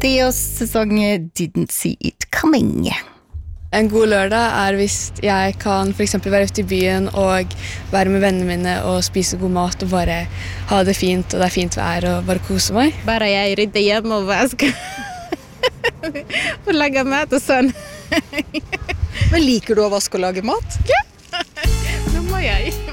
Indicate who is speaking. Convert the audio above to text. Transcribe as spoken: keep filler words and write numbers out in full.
Speaker 1: Dios-sesong Didn't See It Coming.
Speaker 2: En god lørdag er hvis jeg kan for eksempel være ute i byen og være med vennene mine og spise god mat og bare ha det fint, og det er fint vær og bare kose meg.
Speaker 3: Bare jeg rydder hjemme og vasker og lager mat og sånn.
Speaker 4: Men liker du å vaske og lage mat?
Speaker 3: Ja, det må jeg.